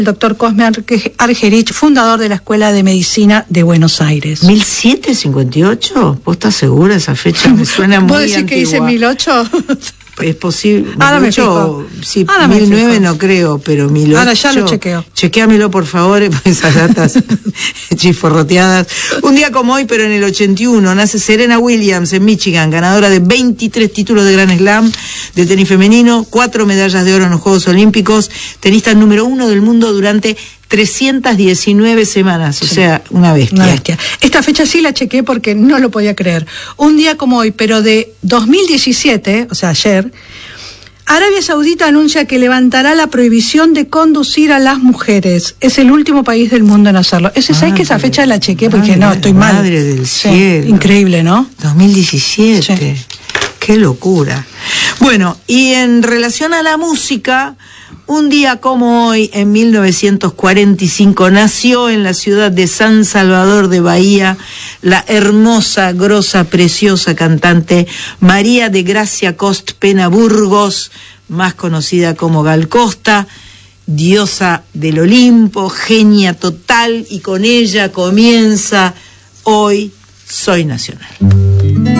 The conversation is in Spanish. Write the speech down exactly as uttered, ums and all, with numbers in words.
el doctor Cosme Argerich, fundador de la Escuela de Medicina de Buenos Aires. ¿mil setecientos cincuenta y ocho? ¿Vos estás segura? Esa fecha me suena muy antigua. ¿Puedo decir que dice mil ocho? Es posible. Ahora me fijo. Sí, Ahora mil nueve me no creo, pero mil ocho. Ahora ya lo chequeo. Chequéamelo, por favor, esas datas chiforroteadas. Un día como hoy, pero en el ochenta y uno, nace Serena Williams en Michigan, ganadora de veintitrés títulos de Grand Slam de tenis femenino, cuatro medallas de oro en los Juegos Olímpicos, tenista número uno del mundo durante trescientas diecinueve semanas, o sí, sea, una bestia. Una bestia. Esta fecha sí la chequé porque no lo podía creer. Un día como hoy, pero de dos mil diecisiete, o sea, ayer, Arabia Saudita anuncia que levantará la prohibición de conducir a las mujeres. Es el último país del mundo en hacerlo. Ese, ¿sabes que esa fecha la chequé? Porque madre, no, estoy mal. Madre del cielo. Sí, increíble, ¿no? dos mil diecisiete. Sí. Qué locura. Bueno, y en relación a la música, un día como hoy, en mil novecientos cuarenta y cinco, nació en la ciudad de San Salvador de Bahía la hermosa, grosa, preciosa cantante María de Gracia Cost Pena Burgos, más conocida como Gal Costa, diosa del Olimpo, genia total, y con ella comienza Hoy Soy Nacional.